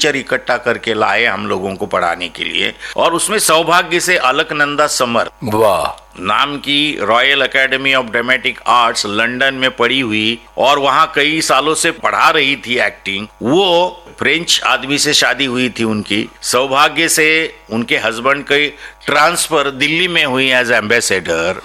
Teacher इकट्ठा करके लाए हम लोगों को पढ़ाने के लिए, और उसमें सौभाग्य से अलकनंदा समर नाम की royal academy of dramatic arts London में पढ़ी हुई और वहां कई सालों से पढ़ा रही थी एक्टिंग, वो फ्रेंच आदमी से शादी हुई थी उनकी। सौभाग्य से उनके हस्बैंड की ट्रांसफर दिल्ली में हुई एज एम्बेसडर,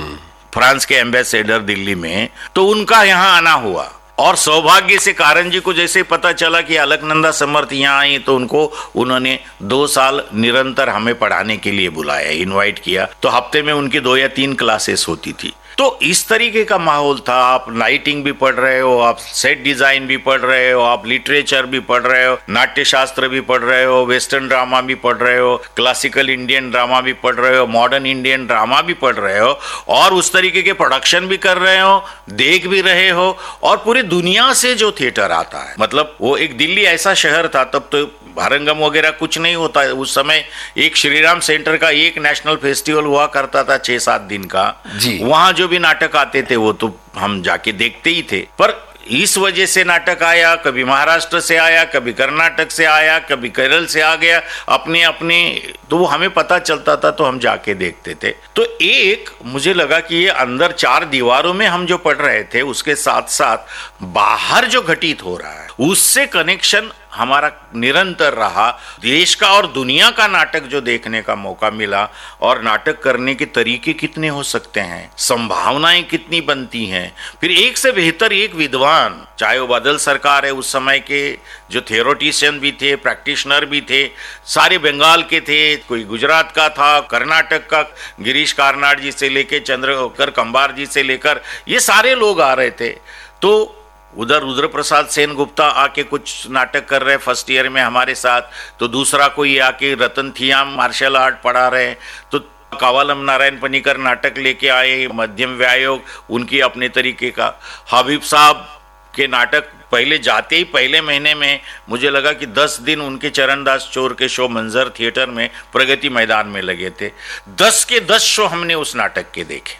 फ्रांस के एम्बेसडर दिल्ली में, तो उनका यहाँ आना हुआ। और सौभाग्य से कारण जी को जैसे पता चला कि अलकनंदा समर्थ यहाँ आई, तो उन्होंने 2 साल निरंतर हमें पढ़ाने के लिए बुलाया, इनवाइट किया। तो हफ्ते में उनकी 2 या 3 क्लासेस होती थी। तो इस तरीके का माहौल था। आप लाइटिंग भी पढ़ रहे हो, आप सेट डिजाइन भी पढ़ रहे हो, आप लिटरेचर भी पढ़ रहे हो, नाट्य शास्त्र भी पढ़ रहे हो, वेस्टर्न ड्रामा भी पढ़ रहे हो, क्लासिकल इंडियन ड्रामा भी पढ़ रहे हो, मॉडर्न इंडियन ड्रामा भी पढ़ रहे हो, और उस तरीके के प्रोडक्शन भी कर रहे हो, देख भी रहे हो। और पूरी दुनिया से जो थिएटर आता है, मतलब वो एक दिल्ली ऐसा शहर था, तब तो भारंगम वगैरह कुछ नहीं होता उस समय। एक श्रीराम सेंटर का एक नेशनल फेस्टिवल हुआ करता था 6-7 दिन का, वहां जो भी नाटक आते थे वो तो हम जाके देखते ही थे। पर इस वजह से नाटक आया, कभी महाराष्ट्र से आया, कभी कर्नाटक से आया, कभी केरल से आ गया, अपने अपने, तो वो हमें पता चलता था तो हम जाके देखते थे। तो एक मुझे लगा कि ये अंदर 4 दीवारों में हम जो पढ़ रहे थे, उसके साथ साथ बाहर जो घटित हो रहा है उससे कनेक्शन हमारा निरंतर रहा। देश का और दुनिया का नाटक जो देखने का मौका मिला, और नाटक करने के तरीके कितने हो सकते हैं, संभावनाएं कितनी बनती हैं। फिर एक से बेहतर एक विद्वान, चाहे वो बादल सरकार है, उस समय के जो थियोरेटिशियन भी थे, प्रैक्टिशनर भी थे, सारे बंगाल के थे, कोई गुजरात का था, कर्नाटक का गिरीश कार्नाड जी से लेकर चंद्रशेखर कंबार जी से लेकर ये सारे लोग आ रहे थे। तो उधर रुद्र प्रसाद सेन गुप्ता आके कुछ नाटक कर रहे फर्स्ट ईयर में हमारे साथ, तो दूसरा कोई आके रतन थियाम मार्शल आर्ट पढ़ा रहे, तो कावालम नारायण पनीकर नाटक लेके आए, मध्यम व्यायोग उनकी अपने तरीके का। हबीब साहब के नाटक पहले जाते ही पहले महीने में मुझे लगा कि 10 दिन उनके चरणदास चोर के शो मंजर थिएटर में प्रगति मैदान में लगे थे। 10 के 10 शो हमने उस नाटक के देखे।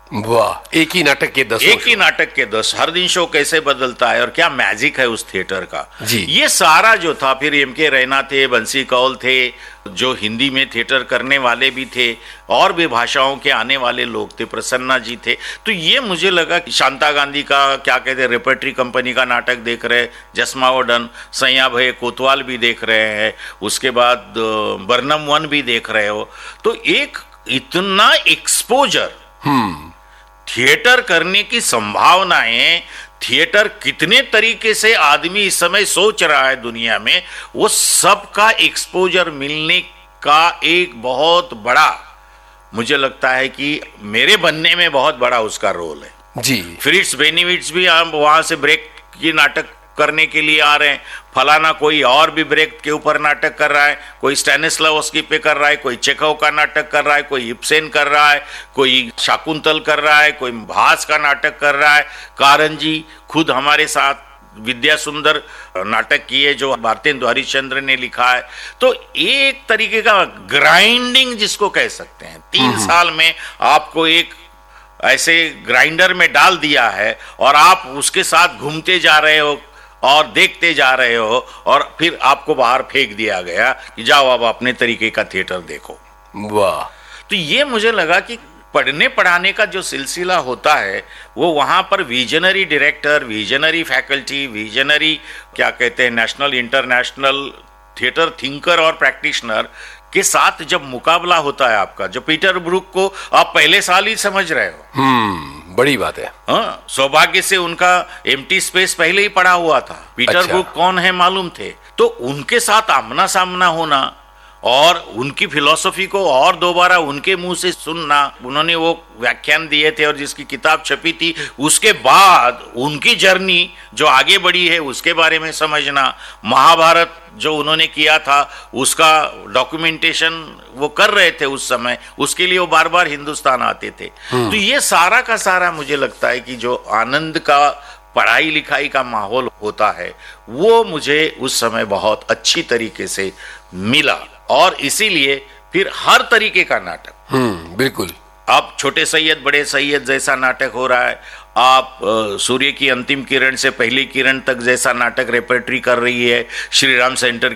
वाह, एक ही नाटक के 10 हर दिन शो कैसे बदलता है, और क्या मैजिक है उस थिएटर का जी। ये सारा जो था, फिर एम.के. रैना थे, बंसी कौल थे, जो हिंदी में थिएटर करने वाले भी थे, और भी भाषाओं के आने वाले लोग थे, प्रसन्ना जी थे। तो ये मुझे लगा कि शांता गांधी का क्या कहते हैं रेपर्टरी कंपनी का नाटक देख रहे, जसमावडन, सैया भय कोतवाल भी देख रहे हैं, उसके बाद बर्नम वन भी देख रहे हो। तो एक इतना एक्सपोजर, थिएटर करने की संभावनाएं, थिएटर कितने तरीके से आदमी इस समय सोच रहा है दुनिया में, वो सब का एक्सपोजर मिलने का एक बहुत बड़ा, मुझे लगता है कि मेरे बनने में बहुत बड़ा उसका रोल है जी। फ्रिट्स बेनिविट्स भी हम वहां से ब्रेक की नाटक करने के लिए आ रहे हैं, फलाना कोई और भी ब्रेक के ऊपर नाटक कर रहा है, कोई स्टैनिस्लावस्की पे कर रहा है, कोई चेखव का नाटक कर रहा है, कोई इब्सेन कर रहा है, कोई शाकुंतल कर रहा है, कोई भास का नाटक कर रहा है। कारंजी खुद हमारे साथ विद्या सुंदर नाटक किए जो भारतेंदु हरिश्चंद्र ने लिखा है। तो एक तरीके का ग्राइंडिंग जिसको कह सकते हैं, 3 साल में आपको एक ऐसे ग्राइंडर में डाल दिया है और आप उसके साथ घूमते जा रहे हो और देखते जा रहे हो, और फिर आपको बाहर फेंक दिया गया कि जाओ अब अपने तरीके का थिएटर देखो। वाह। तो ये मुझे लगा कि पढ़ने पढ़ाने का जो सिलसिला होता है वो वहाँ पर visionary director, visionary faculty, visionary क्या कहते हैं नेशनल इंटरनेशनल थिएटर थिंकर और प्रैक्टिशनर के साथ जब मुकाबला होता है आपका, जो पीटर ब्रूक को आप पहले साल ही समझ रहे हो, बड़ी बात है। हाँ, सौभाग्य से उनका एम्प्टी स्पेस पहले ही पड़ा हुआ था, पीटर ब्रूक कौन है मालूम थे, तो उनके साथ आमना सामना होना और उनकी फिलॉसफी को और दोबारा उनके मुंह से सुनना, उन्होंने वो व्याख्यान दिए थे और जिसकी किताब छपी थी, उसके बाद उनकी जर्नी जो आगे बढ़ी है उसके बारे में समझना, महाभारत जो उन्होंने किया था उसका डॉक्यूमेंटेशन वो कर रहे थे उस समय, उसके लिए वो बार बार हिंदुस्तान आते थे। तो ये सारा का सारा मुझे लगता है कि जो आनंद का पढ़ाई लिखाई का माहौल होता है वो मुझे उस समय बहुत अच्छी तरीके से मिला, और इसीलिए फिर हर तरीके का नाटक, बिल्कुल, आप छोटे सैयद बड़े सैयद जैसा नाटक हो रहा है, आप सूर्य की अंतिम किरण से पहली किरण तक जैसा नाटक रेपर्टरी कर रही है श्रीराम सेंटर